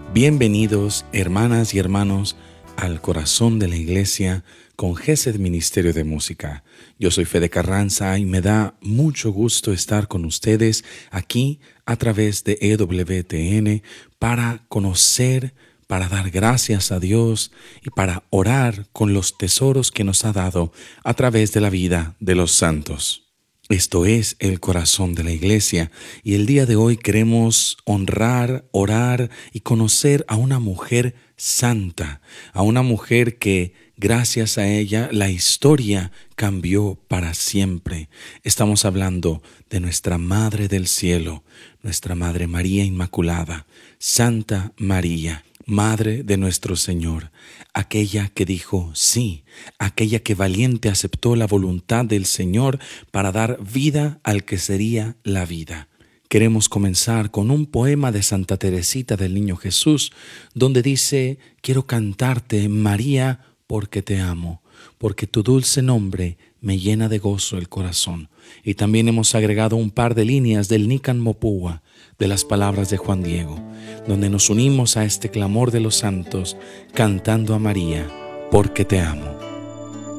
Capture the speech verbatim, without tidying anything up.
Bienvenidos, hermanas y hermanos, al corazón de la iglesia con Gesed Ministerio de Música. Yo soy Fede Carranza y me da mucho gusto estar con ustedes aquí a través de E W T N para conocer, para dar gracias a Dios y para orar con los tesoros que nos ha dado a través de la vida de los santos. Esto es el corazón de la iglesia y el día de hoy queremos honrar, orar y conocer a una mujer santa, a una mujer que gracias a ella la historia cambió para siempre. Estamos hablando de nuestra Madre del Cielo, nuestra Madre María Inmaculada, Santa María, Madre de nuestro Señor, aquella que dijo sí, aquella que valiente aceptó la voluntad del Señor para dar vida al que sería la vida. Queremos comenzar con un poema de Santa Teresita del Niño Jesús, donde dice: quiero cantarte, María, porque te amo, porque tu dulce nombre me llena de gozo el corazón. Y también hemos agregado un par de líneas del Nican Mopúa, de las palabras de Juan Diego, donde nos unimos a este clamor de los santos, cantando a María, porque te amo.